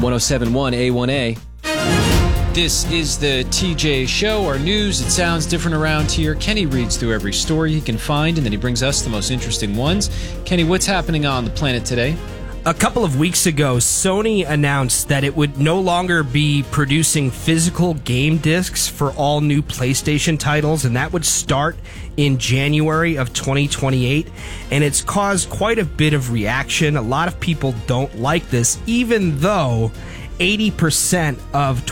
1071 A1A. This is the TJ Show, our news. It sounds different around here. Kenny reads through every story he can find, and then he brings us the most interesting ones. Kenny, what's happening on the planet today? A couple of weeks ago, Sony announced that it would no longer be producing physical game discs for all new PlayStation titles, and that would start in January of 2028. And it's caused quite a bit of reaction. A lot of people don't like this, even though 80% of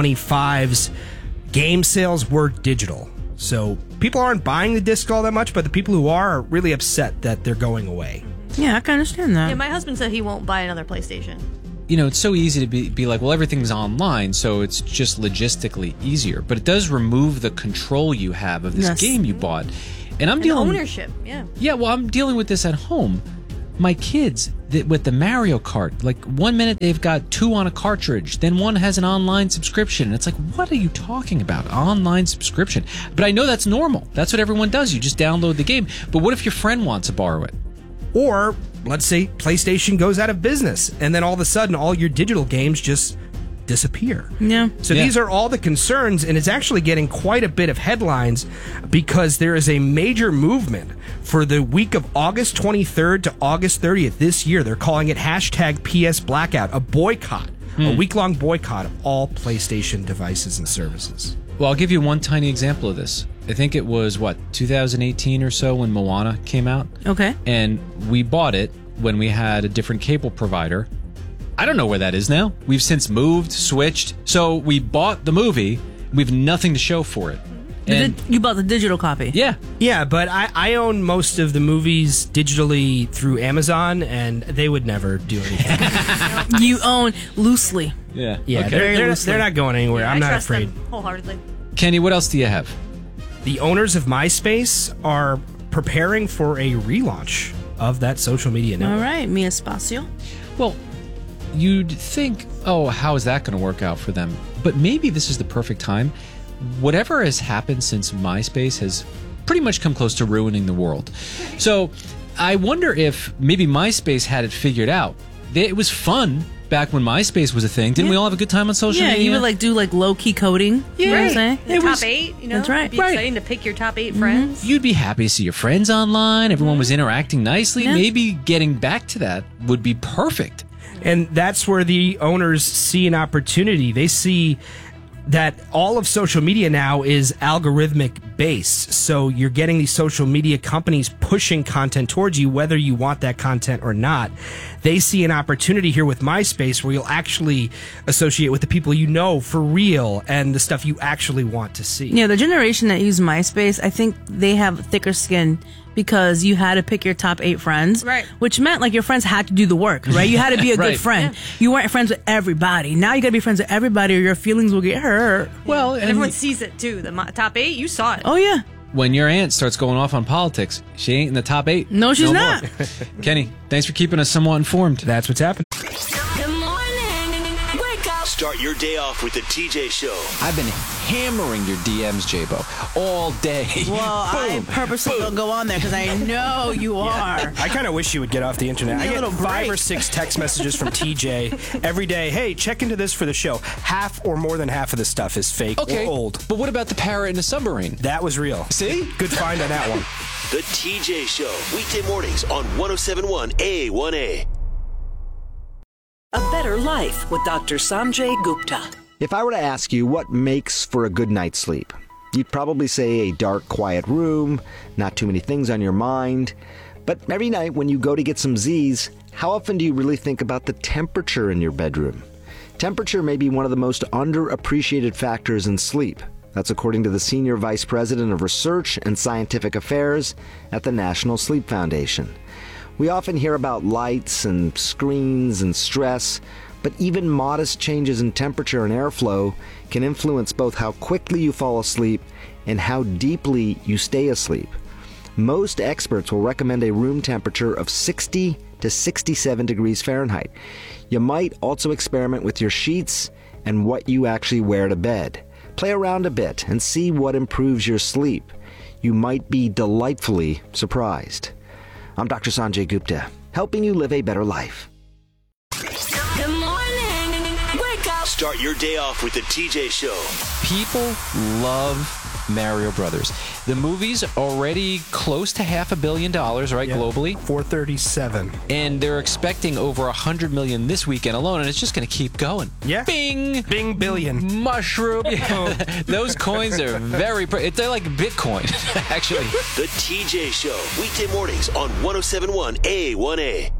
2025's game sales were digital. So people aren't buying the disc all that much, but the people who are really upset that they're going away. Yeah, I can understand that. Yeah, my husband said he won't buy another PlayStation. You know, it's so easy to be like, well, everything's online, so it's just logistically easier. But it does remove the control you have of this game you bought. And I'm dealing ownership, yeah. Yeah, well, I'm dealing with this at home. My kids, with the Mario Kart, like 1 minute they've got 2 on a cartridge, then one has an online subscription. And it's like, what are you talking about? Online subscription. But I know that's normal. That's what everyone does. You just download the game. But what if your friend wants to borrow it? Or, let's say, PlayStation goes out of business, and then all of a sudden, all your digital games just disappear. Yeah. So these are all the concerns, and it's actually getting quite a bit of headlines because there is a major movement for the week of August 23rd to August 30th this year. They're calling it hashtag PS Blackout, a boycott, a week-long boycott of all PlayStation devices and services. Well, I'll give you one tiny example of this. I think it was, 2018 or so when Moana came out? Okay. And we bought it when we had a different cable provider. I don't know where that is now. We've since moved, switched. So we bought the movie. We have nothing to show for it. And You bought the digital copy? Yeah. Yeah, but I own most of the movies digitally through Amazon, and they would never do anything. You own loosely. Yeah. Yeah, Okay. they're not going anywhere. Yeah, I'm I not trust afraid. them wholeheartedly. Kenny, what else do you have? The owners of MySpace are preparing for a relaunch of that social media network. All right, mi espacio. Well, you'd think, oh, how is that going to work out for them? But maybe this is the perfect time. Whatever has happened since MySpace has pretty much come close to ruining the world. So I wonder if maybe MySpace had it figured out. It was fun back when MySpace was a thing. Didn't we all have a good time on social media? Yeah, you would do low-key coding. Yeah. You know what I'm saying? The top 8, That's right. It'd be exciting to pick your top 8 friends. You'd be happy to see your friends online. Everyone was interacting nicely. Yeah. Maybe getting back to that would be perfect. And that's where the owners see an opportunity. They see that all of social media now is algorithmic based. So you're getting these social media companies pushing content towards you, whether you want that content or not. They see an opportunity here with MySpace where you'll actually associate with the people you know for real and the stuff you actually want to see. Yeah, the generation that used MySpace, I think they have thicker skin because you had to pick your top 8 friends. Right. Which meant your friends had to do the work, right? You had to be a Right. good friend. Yeah. You weren't friends with everybody. Now you got to be friends with everybody or your feelings will get hurt. Well, And everyone sees it, too. The top 8, you saw it. Oh, yeah. when your aunt starts going off on politics, she ain't in the top 8. No, she's more. not. Kenny, thanks for keeping us somewhat informed. That's what's happening. Good morning. Wake up. Start your day off with the TJ Show. I've been hammering your DMs, J-Bo, all day. Well, I purposely don't go on there because I know you are. I kind of wish you would get off the internet. I Give me a get little 5 or break. 6 text messages from TJ every day. Hey, check into this for the show. Half or more than half of the stuff is fake Okay, or old. but what about the parrot in the submarine? That was real. See? Good find on that one. The TJ Show. Weekday mornings on 1071 A1A. A Better Life with Dr. Sanjay Gupta. If I were to ask you what makes for a good night's sleep, you'd probably say a dark, quiet room, not too many things on your mind. But every night when you go to get some Z's, how often do you really think about the temperature in your bedroom? Temperature may be one of the most underappreciated factors in sleep. That's according to the Senior Vice President of Research and Scientific Affairs at the National Sleep Foundation. We often hear about lights and screens and stress, but even modest changes in temperature and airflow can influence both how quickly you fall asleep and how deeply you stay asleep. Most experts will recommend a room temperature of 60 to 67 degrees Fahrenheit. You might also experiment with your sheets and what you actually wear to bed. Play around a bit and see what improves your sleep. You might be delightfully surprised. I'm Dr. Sanjay Gupta, helping you live a better life. Good morning. Start your day off with the TJ Show. People love Mario Brothers. The movie's already close to $500 million, right, globally? 437. And they're expecting over 100 million this weekend alone, and it's just going to keep going. Yeah. Bing! Bing billion. Mushroom. Those coins are they're like Bitcoin, actually. The TJ Show. Weekday mornings on 107.1 A1A.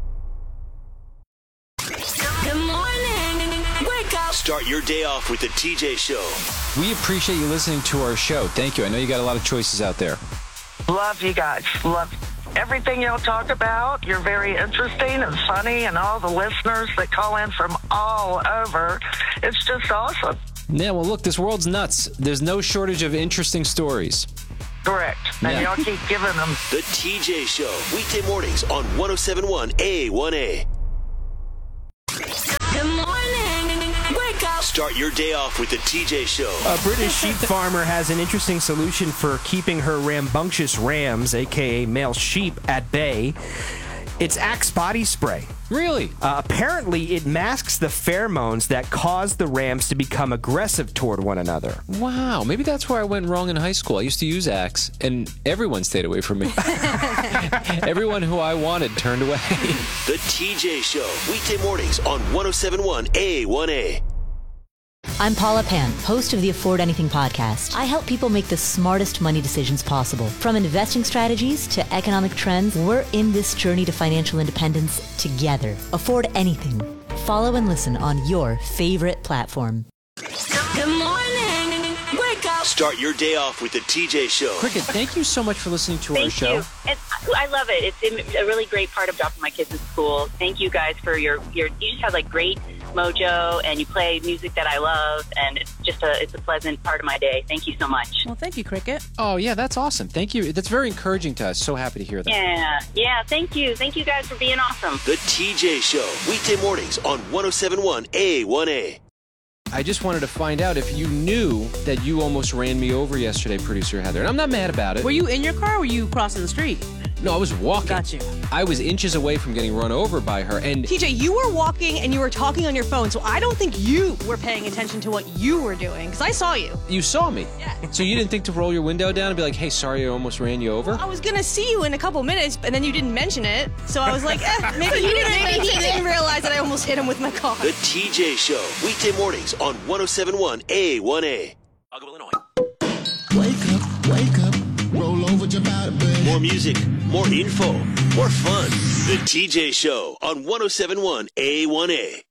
Good morning. Wake up. Start your day off with the TJ Show. We appreciate you listening to our show. Thank you. I know you got a lot of choices out there. Love you guys. Love everything y'all talk about. You're very interesting and funny, and all the listeners that call in from all over. It's just awesome. Yeah, well, look, this world's nuts. There's no shortage of interesting stories. Correct. And y'all keep giving them. The TJ Show. Weekday mornings on 107.1 A1A. Good morning. Wake up. Start your day off with the TJ Show. A British sheep farmer has an interesting solution for keeping her rambunctious rams, a.k.a. male sheep, at bay. It's Axe body spray. Really? Apparently, it masks the pheromones that cause the rams to become aggressive toward one another. Wow, maybe that's where I went wrong in high school. I used to use Axe, and everyone stayed away from me. Everyone who I wanted turned away. The TJ Show. Weekday mornings on 107.1 A1A. I'm Paula Pan, host of the Afford Anything podcast. I help people make the smartest money decisions possible. From investing strategies to economic trends, we're in this journey to financial independence together. Afford Anything. Follow and listen on your favorite platform. Good morning. Wake up. Start your day off with the TJ Show. Cricket, thank you so much for listening to our show. I love it. It's a really great part of dropping my kids at school. Thank you guys for your you just have like great mojo, and you play music that I love, and it's a pleasant part of my day. Thank you so much. Well, thank you, Cricket. Oh, yeah, that's awesome. Thank you. That's very encouraging to us. So happy to hear that. Yeah, thank you. Thank you guys for being awesome. The TJ Show. Weekday mornings on 107.1 A1A. I just wanted to find out if you knew that you almost ran me over yesterday, Producer Heather. And I'm not mad about it. Were you in your car or were you crossing the street? No, I was walking. Got you. I was inches away from getting run over by her. And TJ, you were walking and you were talking on your phone, so I don't think you were paying attention to what you were doing, because I saw you. You saw me. Yeah. So you didn't think to roll your window down and be like, hey, sorry, I almost ran you over? I was going to see you in a couple minutes, and then you didn't mention it. So I was like, maybe he didn't realize that I almost hit him with my car. The TJ Show. Weekday mornings on 107.1 A1A. Illinois. Wake up, roll over your body, baby. More music, more info, more fun. The TJ Show on 107.1 A1A.